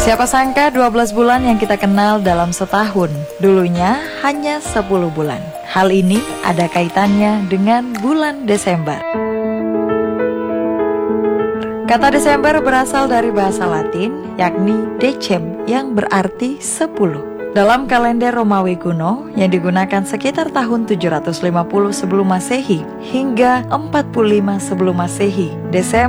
Siapa sangka 12 bulan yang kita kenal dalam setahun, dulunya hanya 10 bulan. Hal ini ada kaitannya dengan bulan Desember. Kata Desember berasal dari bahasa Latin, yakni decem, yang berarti 10. Dalam kalender Romawi kuno yang digunakan sekitar tahun 750 sebelum Masehi hingga 45 sebelum Masehi, Desember